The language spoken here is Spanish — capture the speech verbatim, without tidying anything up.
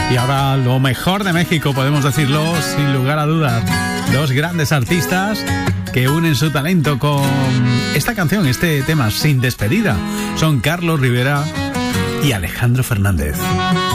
Y ahora lo mejor de México, podemos decirlo sin lugar a dudas. Dos grandes artistas que unen su talento con esta canción, este tema Sin Despedida. Son Carlos Rivera y Alejandro Fernández.